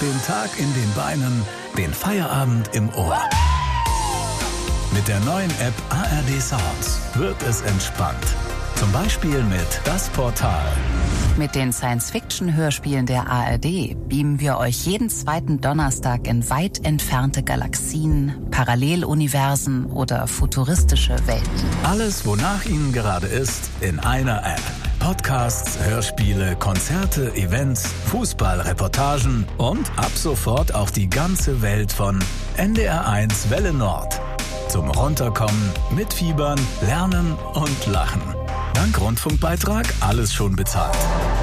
den Tag in den Beinen, den Feierabend im Ohr. Mit der neuen App ARD Sounds wird es entspannt. Zum Beispiel mit Das Portal. Mit den Science-Fiction-Hörspielen der ARD beamen wir euch jeden zweiten Donnerstag in weit entfernte Galaxien, Paralleluniversen oder futuristische Welten. Alles, wonach Ihnen gerade ist, in einer App. Podcasts, Hörspiele, Konzerte, Events, Fußballreportagen und ab sofort auch die ganze Welt von NDR1 Welle Nord. Zum Runterkommen, mitfiebern, lernen und lachen. Dank Rundfunkbeitrag alles schon bezahlt.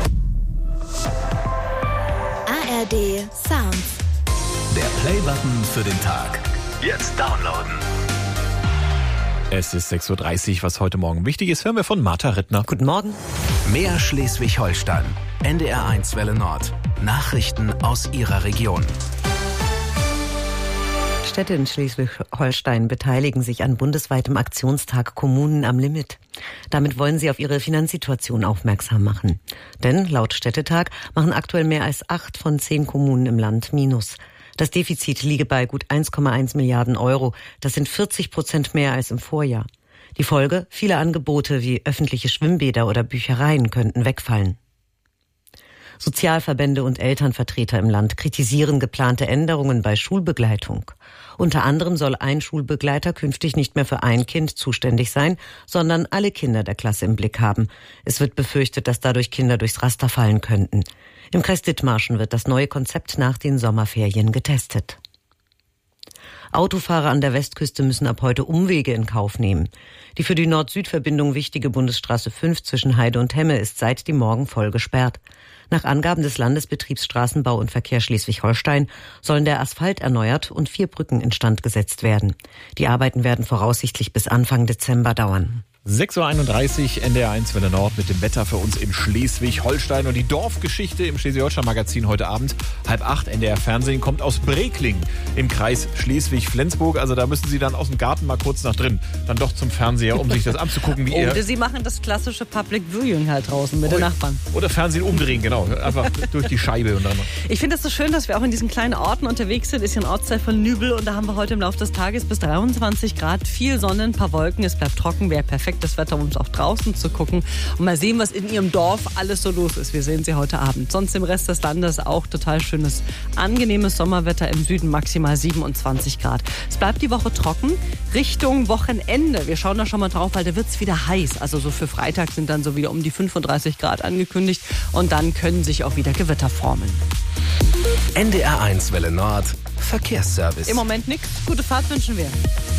ARD Sounds. Der Playbutton für den Tag. Jetzt downloaden. Es ist 6.30 Uhr, was heute Morgen wichtig ist, hören wir von Martha Rittner. Guten Morgen. Mehr Schleswig-Holstein. NDR1 Welle Nord. Nachrichten aus Ihrer Region. Städte in Schleswig-Holstein beteiligen sich an bundesweitem Aktionstag Kommunen am Limit. Damit wollen sie auf ihre Finanzsituation aufmerksam machen. Denn laut Städtetag machen aktuell mehr als 8 von 10 Kommunen im Land Minus. Das Defizit liege bei gut 1,1 Milliarden Euro. Das sind 40% mehr als im Vorjahr. Die Folge? Viele Angebote wie öffentliche Schwimmbäder oder Büchereien könnten wegfallen. Sozialverbände und Elternvertreter im Land kritisieren geplante Änderungen bei Schulbegleitung. Unter anderem soll ein Schulbegleiter künftig nicht mehr für ein Kind zuständig sein, sondern alle Kinder der Klasse im Blick haben. Es wird befürchtet, dass dadurch Kinder durchs Raster fallen könnten. Im Kreis Dithmarschen wird das neue Konzept nach den Sommerferien getestet. Autofahrer an der Westküste müssen ab heute Umwege in Kauf nehmen. Die für die Nord-Süd-Verbindung wichtige Bundesstraße 5 zwischen Heide und Hemme ist seit dem Morgen voll gesperrt. Nach Angaben des Landesbetriebs Straßenbau und Verkehr Schleswig-Holstein sollen der Asphalt erneuert und 4 Brücken instand gesetzt werden. Die Arbeiten werden voraussichtlich bis Anfang Dezember dauern. 6.31 Uhr, NDR1 Welle Nord mit dem Wetter für uns in Schleswig-Holstein. Und die Dorfgeschichte im Schleswig-Holstein-Magazin heute Abend, 7:30 NDR Fernsehen, kommt aus Brekling im Kreis Schleswig-Flensburg. Also da müssen Sie dann aus dem Garten mal kurz nach drin, dann doch zum Fernseher, um sich das anzugucken. Wie Oder Sie machen das klassische Public Viewing halt draußen mit den Nachbarn. Oder Fernsehen umdrehen, genau. Einfach durch die Scheibe. Und dann. Ich finde es so schön, dass wir auch in diesen kleinen Orten unterwegs sind. Ist ja ein Ortsteil von Nübel und da haben wir heute im Laufe des Tages bis 23 Grad, viel Sonne, ein paar Wolken. Es bleibt trocken, wäre perfekt. Das Wetter, um uns auch draußen zu gucken und mal sehen, was in Ihrem Dorf alles so los ist. Wir sehen Sie heute Abend. Sonst im Rest des Landes auch total schönes, angenehmes Sommerwetter. Im Süden maximal 27 Grad. Es bleibt die Woche trocken. Richtung Wochenende. Wir schauen da schon mal drauf, weil da wird es wieder heiß. Also so für Freitag sind dann so wieder um die 35 Grad angekündigt und dann können sich auch wieder Gewitter formen. NDR1 Welle Nord. Verkehrsservice. Im Moment nichts. Gute Fahrt wünschen wir.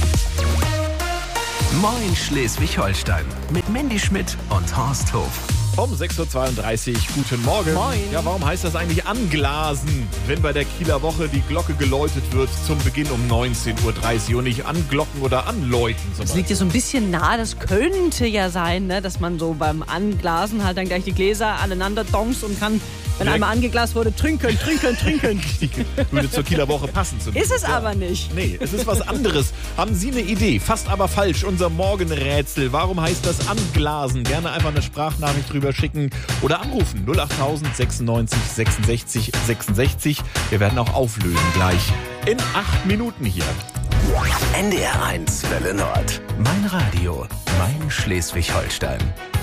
Moin Schleswig-Holstein mit Mandy Schmidt und Horst Hof. Um 6.32 Uhr, guten Morgen. Moin. Ja, warum heißt das eigentlich anglasen, wenn bei der Kieler Woche die Glocke geläutet wird zum Beginn um 19.30 Uhr und nicht anglocken oder anläuten? Das liegt ja so ein bisschen nah, das könnte ja sein, ne, dass man so beim Anglasen halt dann gleich die Gläser aneinander dongs und kann, wenn einmal angeglast wurde, trinken. Würde zur Kieler Woche passen. Ist es aber nicht. Nee, es ist was anderes. Haben Sie eine Idee? Fast aber falsch. Unser Morgenrätsel. Warum heißt das anglasen? Gerne einfach eine Sprachnachricht drüber schicken oder anrufen. 08000 96 66 66. Wir werden auch auflösen gleich. In 8 Minuten hier. NDR1 Welle Nord. Mein Radio. Mein Schleswig-Holstein.